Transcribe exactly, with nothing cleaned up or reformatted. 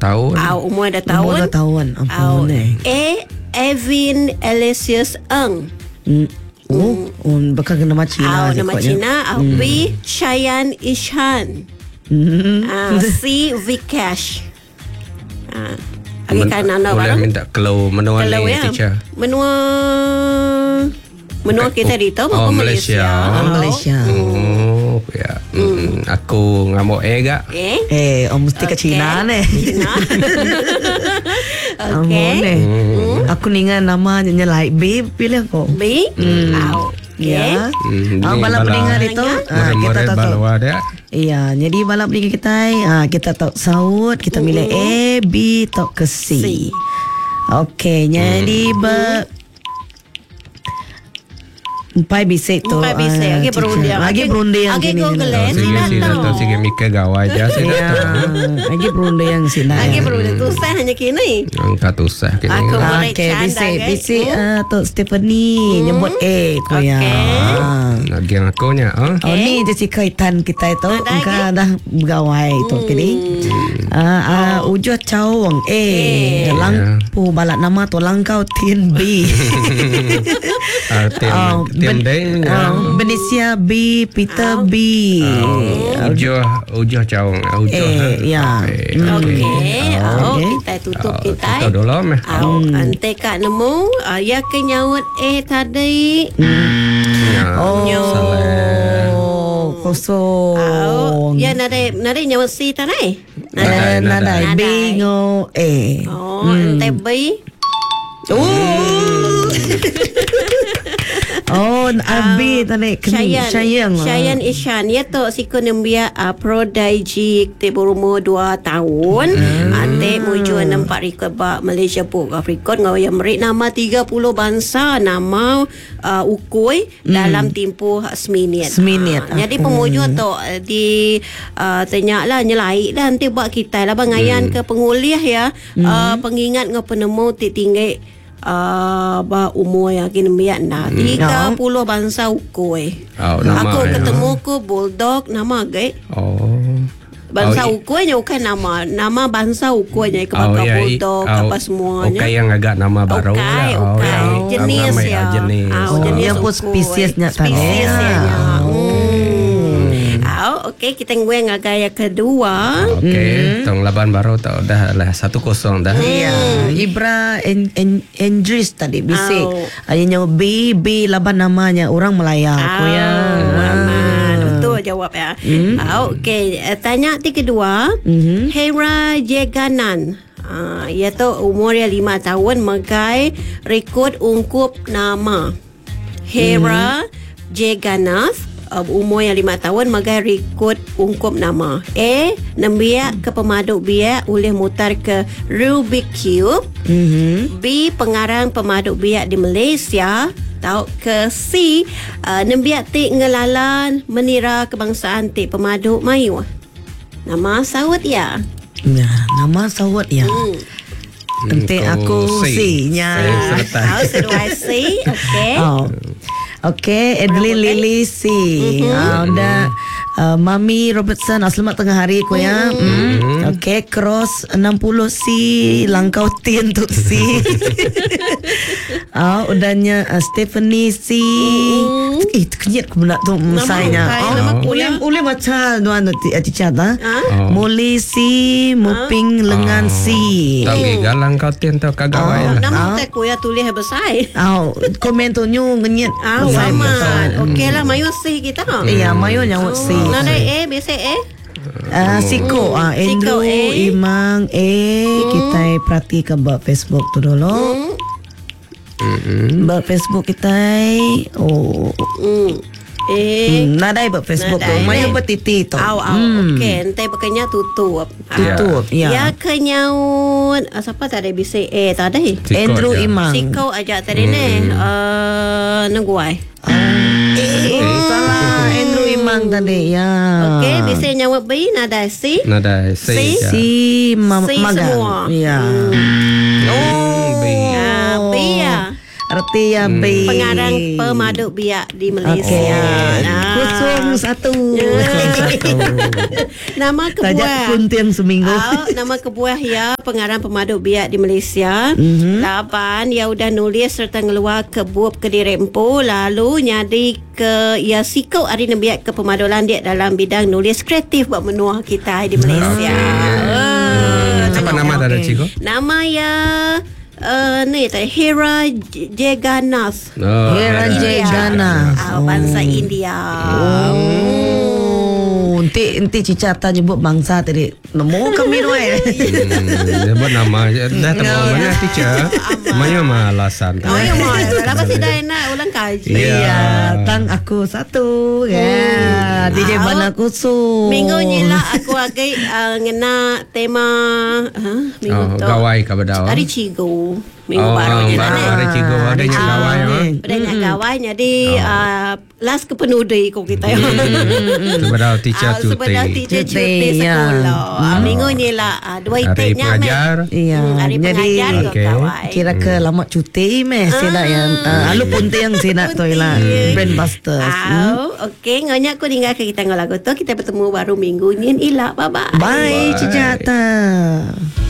tahun. Au, umur dua tahun. Umur dua tahun. Apa ni? A. Evin Alesius Eng. Hmm. Oh, um, bakal nama Cina. Au, nama Cina. Au, Hmm. B. Shayan Ishan. Hmm. Ah, C. Vikesh. Ah, okay, kan anak Boleh barang. minta kalau menua Kalau ni ya, teacher. menua menua kita di tahu Oh, apa Malaysia. Oh, Malaysia. Oh, ya. Hmm. Aku ngamuk eh gak? Eh, Eh, oh, mesti ke Cina ni. Cina. Amo Okay. ni. Aku ni ingat nama nyelai B pilih aku. B. Au. Ya. Hmm, Ah, ni balap bala- pendengar itu, ah, kita Murid-murid tak tahu. balua dia. Iya, jadi balap pendengar kita, ah, kita tak saut, kita milih A, B, tak ke C. C. Okey, jadi ber empat bisik tu. Empat bisik. ah, Okey, teacher. berundian. Lagi Okey, berundian okey, kini. Google, Nina. eh. Sige, Saya sige, tahu. datang. Sige, Mika gawai aja. Saya Ya, datang. lagi berundian sini. Lagi berundian tu saya hanya kini. Angkat usah. Kini. Aku Ah, boleh Okey, canda, bisik, guys. bisik Hmm. uh, Tok Stephanie nyebut A ko ya. Okey. Ah. Lagi yang aku nya. ah. Oh ni Jessica Itan kita itu Ada engkau lagi? dah bergawai tu kini. Ah ah ujo cawang eh lampu balak nama tu langkau tin B. Ah, Tim, Oh, tim ben- deng. oh, Benicia B, Peter B. Ujoh, ujoh cawang. Ujoh. Eh, ya. Okey. Hmm. Okey. Au, Okey. kita tutup Oh, kita. tutup dulu, meh. Au, ante kak nemu. ah, Ya kenyaut A tadi. Ya, Oh. salah. Oh, Au, kosong. ya nada nada nyaut C tadi. Nada Nada, nada nada. B ngo A. Oh, ante B. Oh. Oh, Abi tadi Shayan Shayan. Shayan Ishan. Ya tu siku nembia uh, prodigy te berumur dua tahun. Ate muju nampak rekod ba Malaysia Book of Record ngau yang merik nama tiga puluh bangsa nama uh, ukui dalam tempoh seminit. Seminit. Ah, jadi pemuju tu uh, di uh, tanya lah nyelai lah nanti buat kita lah bangayan ke penguliah ya. Uh, pengingat ngau penemu ti tinggi Uh, ba umur yang kini biak dah tiga puluh bangsa ukui. Oh, nama Aku ya. ketemu ku bulldog nama gai Oh. bangsa Oh, i- ukui nya bukan nama nama bangsa ukui nya ke Oh, bangsa ya, i- bulldog oh, apa semuanya. Okey yang agak nama baru Okey, lah. Oh, okey. yang Jenis ramai ya. lah, jenis. Ah, Oh, jenis dia pun ukui. spesiesnya tadi. Spesiesnya. Ah. Hmm. Ah, okey kita ngwe ngah gaya kedua. Okey, tong laban baru tau dah lah satu kosong dah. Ya, Ibra en, en, Endris tadi bisik. Au. Ayahnya B, B laban namanya orang Melayu. Aku ya. Aman. Betul jawab ya. Ah, okey, eh, tanya ti kedua. Mhm. Hera Jeganan. Ah, iaitu umur dia lima tahun megai rekod ungkup nama. Hera Jeganath. Uh, umur yang lima tahun megai rekod ungkup nama. A. Nembiak ke pemaduk biak oleh mutar ke Rubik Cube. Mhm. B. Pengarang pemaduk biak di Malaysia. Tahu ke C. Uh, nembiak tik ngelalan menira kebangsaan tik pemaduk Melayu. Nama sawut ya. Ya, nama sawat ya. Hmm. Nanti aku C. C nya. C selesai. Tahu seduai C. Okey. Oh. Okey, Evelyn Lily C. Ah, udah uh, Mami Robertson, ah, selamat tengah hari ko ya. Mm. Okey, Cross enam puluh C, Langkau Tin tu C. Ah, udahnya uh, Stephanie C. Eh, kenyat ko nak tu masanya. kaya nama Ulem ulem macam tu anu ti teacher ta. Oh. Molly C, Muping lengan C. Tak pergi galang kau tian tau kagawai lah. Nama tak kuya tulis besar. Ah, komen tu nyu ngenyet. Ah, sama. Okey lah, mayu C kita. Iya, mayo nyawut C. Nada A, biasa A. Ah, Siko, ah, Andrew, Siko, eh. Imang, eh, kita perhati ke buat Facebook tu dulu. Mm-mm. Buat Facebook kita, oh, Hmm. Eh. hmm, nadai buat Facebook tu. Nadai, Mayo eh. bertiti tu. Au, au. Okey, nanti bekanya tutup. Ah. Tutup, ya. Ya kenyaut. Ah, siapa tadi bisa A tadi? Siko Andrew je. Imang. Siko aja tadi ni. Eh, nungguai. Eh, salah Andrew Imang tadi, ya. Okey, bisa nyawat B, nada C. Nada C. C. je. Si ma- C Magang. semua. Ya. Oh, B. Ah, B ya. Ada reti ya baik. Pengarang pemaduk biak di Malaysia. Okey. Nah. Kosong satu. Nama Tajak kebuah. puntiang seminggu. Oh, nama kebuah ya pengarang pemaduk biak di Malaysia. Mhm. Lapan ya udah nulis serta ngeluar ke buop ke dirempo lalu nyadi ke ya sikau ari biak ke pemadulan dia dalam bidang nulis kreatif buat menua kita di Malaysia. Ah, Apa tengok. nama dari okey. Ciko? Nama ya uh, ni tadi Hera J- Jagannath. Oh, Hera ada. Jagannath. Ah, bangsa India. Oh, nanti nanti Cica tak nyebut bangsa tadi. Nemu kami doa. Hmm, dia buat nama je. Dah tahu Oh, mana ya. teacher. Mana mah alasan. Oh ya mau. Lepas tu dah nak ulang kaji. Ya. Iya, tang aku satu. Ya, D J Ah, Bana Kusum. Minggu ni lah aku agak uh, ngena tema huh? Minggu Oh, tu gawai ke bedau? Hari Cigo. Minggu Oh, baru je baru lah hari ni. Cigo ada yang Ah, gawai ni. oh. Padanya gawai jadi uh, last ke penudi ko kita. Sebedau teacher Ah, tu. Sebenarnya teacher Cuti, cuti ya. sekolah. Ah, Minggu ni lah ah, dua Hari itiknya pengajar. Iya, Hmm, hari jadi pengajar ke okey. gawai. kira ke lama cuti meh sila yang uh, alu punti yang sina tu lah brand busters. Ah, okey, nganyak aku tinggal ke kita ngelagu tu. Kita bertemu baru minggu ni. Ilak, bye-bye. Bye, Cica.